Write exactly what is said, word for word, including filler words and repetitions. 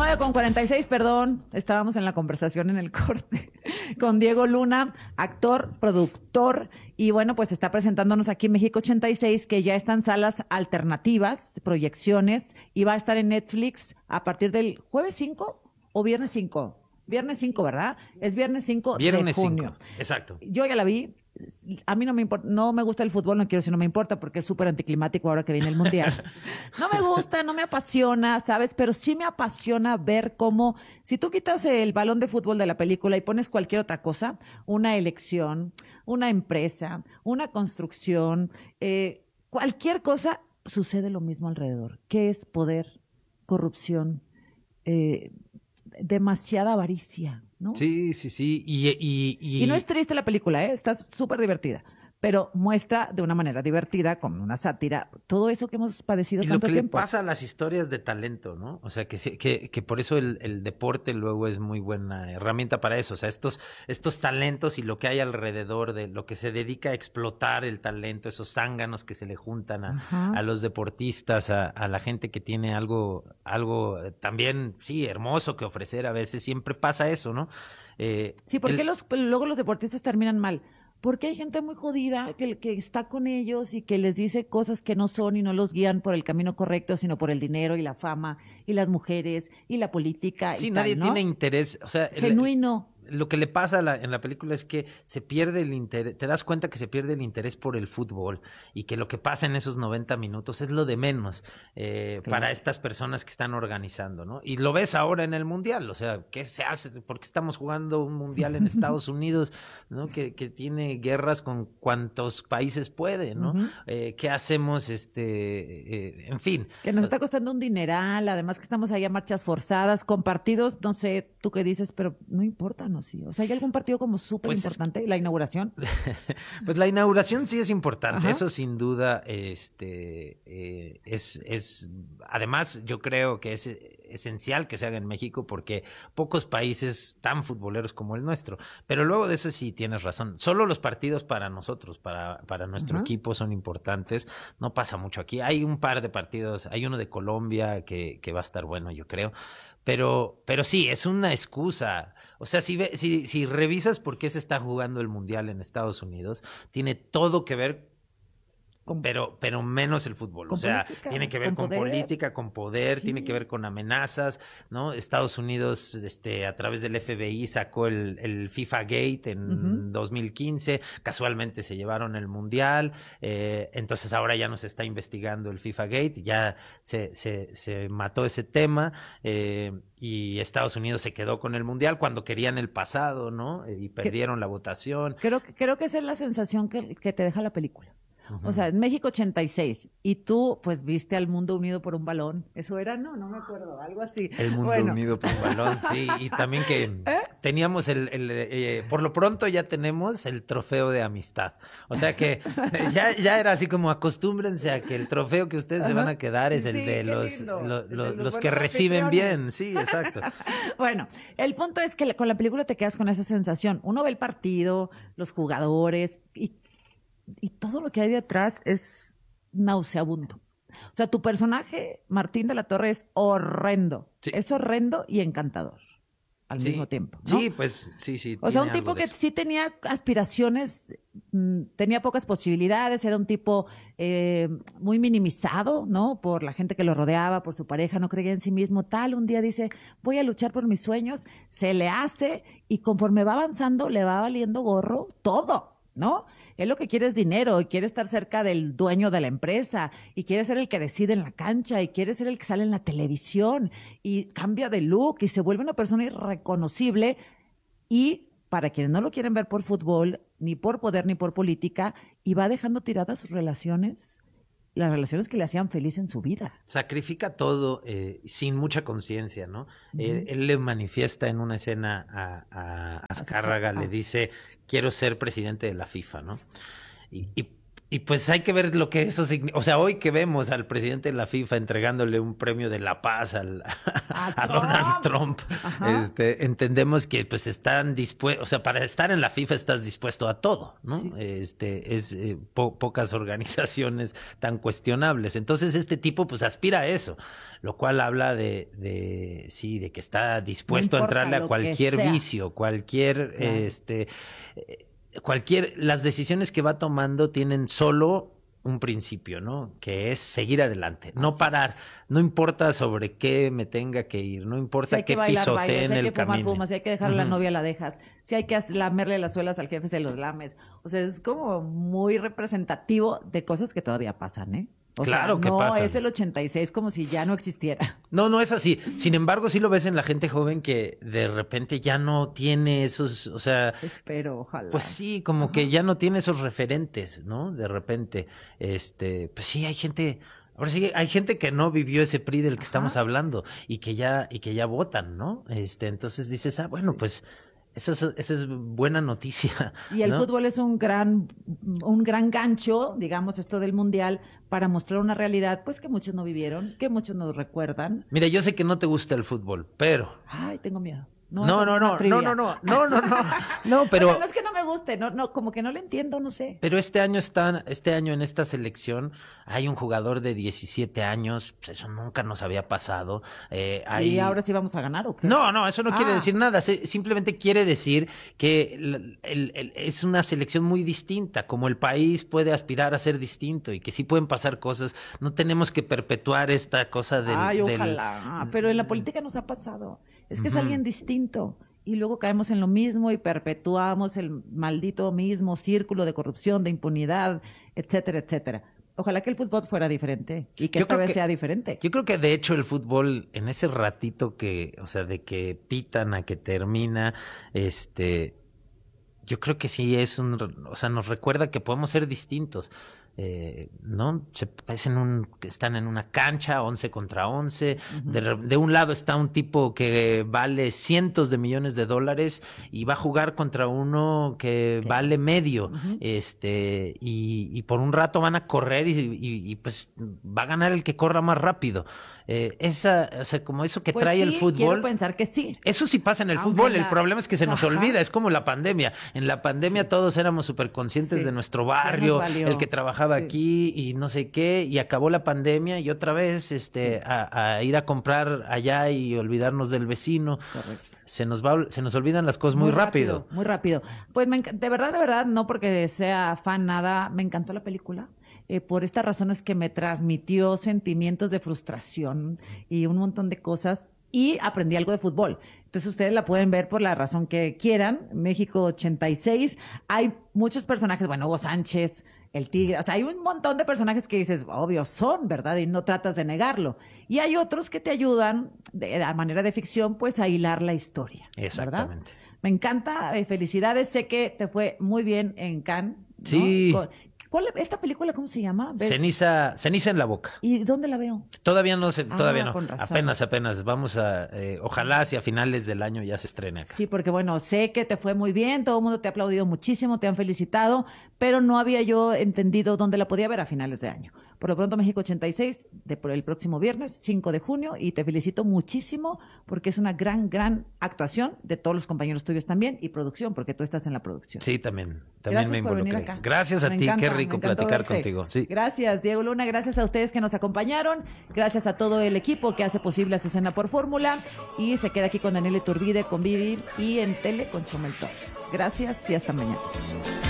nueve con cuarenta y seis, perdón, estábamos en la conversación en el corte con Diego Luna, actor, productor, y bueno, pues está presentándonos aquí en México ochenta y seis, que ya está en salas alternativas, proyecciones, y va a estar en Netflix a partir del jueves cinco o viernes cinco. Viernes cinco, ¿verdad? Es viernes cinco Viernes de junio. cinco, exacto. Yo ya la vi. A mí no me importa, no me gusta el fútbol, no quiero decir no me importa porque es súper anticlimático ahora que viene el mundial. No me gusta, no me apasiona, ¿sabes? Pero sí me apasiona ver cómo, si tú quitas el balón de fútbol de la película y pones cualquier otra cosa, una elección, una empresa, una construcción, eh, cualquier cosa, sucede lo mismo alrededor. ¿Qué es poder, corrupción, eh, demasiada avaricia, ¿no? Sí, sí, sí. Y, y, y... y no es triste la película, ¿eh? Está súper divertida. Pero muestra de una manera divertida, con una sátira, todo eso que hemos padecido y tanto lo que tiempo. le pasa a las historias de talento, ¿no? O sea, que, que, que por eso el, el deporte luego es muy buena herramienta para eso. O sea, estos, estos talentos y lo que hay alrededor de lo que se dedica a explotar el talento, esos zánganos que se le juntan a, a los deportistas, a, a la gente que tiene algo, algo también, sí, hermoso que ofrecer a veces. Siempre pasa eso, ¿no? Eh, sí, ¿por qué el... los, luego los deportistas terminan mal? Porque hay gente muy jodida que, que está con ellos y que les dice cosas que no son y no los guían por el camino correcto, sino por el dinero y la fama y las mujeres y la política. Sí, y nadie tal, ¿no? tiene interés, o sea, genuino. El, lo que le pasa a la, en la película es que se pierde el interés, te das cuenta que se pierde el interés por el fútbol y que lo que pasa en esos noventa minutos es lo de menos eh, claro. para estas personas que están organizando, ¿no? Y lo ves ahora en el Mundial, o sea, ¿qué se hace? ¿Por qué estamos jugando un Mundial en Estados Unidos, ¿no? Que, que tiene guerras con cuantos países puede, ¿no? Uh-huh. eh, ¿Qué hacemos? Este, eh, en fin. Que nos está costando un dineral, además que estamos ahí a marchas forzadas, con partidos, no sé, tú qué dices, pero no importa, ¿no? Sí. O sea, ¿hay algún partido como súper pues importante? Es... ¿La inauguración? Pues la inauguración sí es importante. Ajá. Eso sin duda este, eh, es, es... Además, yo creo que es esencial que se haga en México porque pocos países tan futboleros como el nuestro. Pero luego de eso sí tienes razón. Solo los partidos para nosotros, para, para nuestro Ajá. equipo son importantes. No pasa mucho aquí. Hay un par de partidos. Hay uno de Colombia que, que va a estar bueno, yo creo. Pero, pero sí, es una excusa. O sea, si, ve, si, si revisas por qué se está jugando el Mundial en Estados Unidos, tiene todo que ver Con, pero, pero menos el fútbol. O sea, política, tiene que ver con, con política, con poder, sí. tiene que ver con amenazas, ¿no? Estados Unidos, este, a través del F B I sacó el, el FIFA Gate en uh-huh. dos mil quince, casualmente se llevaron el Mundial, eh, entonces ahora ya no se está investigando el FIFA Gate, ya se, se, se mató ese tema, eh, y Estados Unidos se quedó con el Mundial cuando querían el pasado, ¿no? Y perdieron la votación. Creo, creo que esa es la sensación que, que te deja la película. Uh-huh. O sea, en México ochenta y seis, y tú, pues, viste al mundo unido por un balón. ¿Eso era? No, no me acuerdo, algo así. El mundo bueno. unido por un balón, sí. Y también que ¿Eh? teníamos el, el eh, por lo pronto ya tenemos el trofeo de amistad. O sea que ya, ya era así como acostúmbrense a que el trofeo que ustedes uh-huh. se van a quedar es el sí, de, los, lo, lo, de los, los que reciben bien. Sí, exacto. Bueno, el punto es que con la película te quedas con esa sensación. Uno ve el partido, los jugadores, y Y todo lo que hay detrás es nauseabundo. O sea, tu personaje, Martín de la Torre, es horrendo. Sí. Es horrendo y encantador al sí. mismo tiempo, ¿no? Sí, pues sí, sí. O sea, un tipo que sí tenía aspiraciones, mmm, tenía pocas posibilidades, era un tipo eh, muy minimizado, ¿no? Por la gente que lo rodeaba, por su pareja, no creía en sí mismo, tal. Un día dice, voy a luchar por mis sueños, se le hace y conforme va avanzando le va valiendo gorro todo, ¿no? Él lo que quiere es dinero y quiere estar cerca del dueño de la empresa y quiere ser el que decide en la cancha y quiere ser el que sale en la televisión y cambia de look y se vuelve una persona irreconocible. Y para quienes no lo quieren ver por fútbol, ni por poder, ni por política, y va dejando tiradas sus relaciones, las relaciones que le hacían feliz en su vida. Sacrifica todo eh, sin mucha conciencia, ¿no? Uh-huh. Él, él le manifiesta en una escena a, a Azcárraga, le dice, quiero ser presidente de la FIFA, ¿no? Y, y, Y pues hay que ver lo que eso significa. O sea, hoy que vemos al presidente de la FIFA entregándole un premio de la paz al, a, a Donald Trump, este, entendemos que pues están dispuestos, o sea, para estar en la FIFA estás dispuesto a todo, ¿no? Sí. Este, es eh, po pocas organizaciones tan cuestionables. Entonces este tipo pues aspira a eso, lo cual habla de, de sí, de que está dispuesto no a entrarle a cualquier vicio, cualquier, claro. este... Eh, Cualquier, las decisiones que va tomando tienen solo un principio, ¿no? Que es seguir adelante, no parar, no importa sobre qué me tenga que ir, no importa si hay qué pisotee en el camino. Si hay que fumar, fumas, si hay que dejar a la novia, la dejas, si hay que lamerle las suelas al jefe, se los lames. O sea, es como muy representativo de cosas que todavía pasan, ¿eh? O claro sea, que no pasa. Es el ochenta y seis como si ya no existiera. No, no es así. Sin embargo, sí lo ves en la gente joven que de repente ya no tiene esos, o sea... Espero, ojalá. Pues sí, como Ajá. que ya no tiene esos referentes, ¿no? De repente, este, pues sí, hay gente... Ahora sí, hay gente que no vivió ese P R I del que Ajá. estamos hablando y que ya y que ya votan, ¿no? Este, entonces dices, ah, bueno, sí. pues... Esa es, esa es buena noticia. Y el ¿no? fútbol es un gran, un gran gancho, digamos, esto del mundial, para mostrar una realidad, pues, que muchos no vivieron, que muchos no recuerdan. Mira, yo sé que no te gusta el fútbol, pero... Ay, tengo miedo. No, no, no, no, no, no, no, no, no, no, no, pero... O sea, no es que no me guste, no, no, como que no le entiendo, no sé. Pero este año están, este año en esta selección hay un jugador de diecisiete años, pues eso nunca nos había pasado. Eh, hay... ¿Y ahora sí vamos a ganar o qué? No, no, eso no ah. quiere decir nada, Se, simplemente quiere decir que el, el, el, es una selección muy distinta, como el país puede aspirar a ser distinto y que sí pueden pasar cosas, no tenemos que perpetuar esta cosa del... Ay, del... ojalá, pero en la política nos ha pasado. Es que uh-huh. es alguien distinto y luego caemos en lo mismo y perpetuamos el maldito mismo círculo de corrupción, de impunidad, etcétera, etcétera. Ojalá que el fútbol fuera diferente y que yo esta vez que, sea diferente. Yo creo que de hecho el fútbol en ese ratito que, o sea, de que pitan a que termina, este, yo creo que sí es un, o sea, nos recuerda que podemos ser distintos. Eh, ¿no? Se, es en un, están en una cancha, once contra once. Uh-huh. de, de un lado está un tipo que vale cientos de millones de dólares y va a jugar contra uno que ¿Qué? vale medio. Uh-huh. Este, y, y por un rato van a correr y, y, y pues va a ganar el que corra más rápido. Eh, esa, o sea, como eso que pues trae sí, el fútbol. Quiero pensar que sí. Eso sí pasa en el Aunque fútbol. La... El problema es que se nos Ajá. olvida. Es como la pandemia. En la pandemia sí. todos éramos súper conscientes sí. de nuestro barrio, el que trabajaba Sí. aquí y no sé qué, y acabó la pandemia y otra vez este sí. a, a ir a comprar allá y olvidarnos del vecino. Correcto. Se nos va, se nos olvidan las cosas muy, muy rápido. rápido. Muy rápido. Pues me, de verdad, de verdad, no porque sea fan nada, me encantó la película. Eh, por estas razones que me transmitió sentimientos de frustración y un montón de cosas. Y aprendí algo de fútbol. Entonces ustedes la pueden ver por la razón que quieran. México ochenta y seis. Hay muchos personajes, bueno, Hugo Sánchez, el Tigre, o sea, hay un montón de personajes que dices, obvio, son, ¿verdad? Y no tratas de negarlo. Y hay otros que te ayudan, de, a manera de ficción, pues a hilar la historia. Exactamente. ¿Verdad? Me encanta, eh, felicidades, sé que te fue muy bien en Cannes, ¿no? Sí. Con, ¿Cuál, ¿Esta película cómo se llama? ¿Ves? Ceniza, ceniza en la boca. ¿Y dónde la veo? Todavía no sé, todavía ah, no. Con razón. Apenas, apenas. Vamos a, eh, ojalá hacia finales del año ya se estrene acá. Sí, porque bueno, sé que te fue muy bien, todo el mundo te ha aplaudido muchísimo, te han felicitado, pero no había yo entendido dónde la podía ver a finales de año. Por lo pronto, México ochenta y seis, de, por el próximo viernes, cinco de junio, y te felicito muchísimo porque es una gran, gran actuación de todos los compañeros tuyos también y producción, porque tú estás en la producción. Sí, también. También gracias me involucré. Por venir acá. Gracias a me ti, encanta, qué rico platicar verte. contigo. Sí. Gracias, Diego Luna, gracias a ustedes que nos acompañaron, gracias a todo el equipo que hace posible Azucena por Fórmula, y se queda aquí con Daniel Iturbide, con Vivi, y en Tele con Chumel Torres. Gracias y hasta mañana.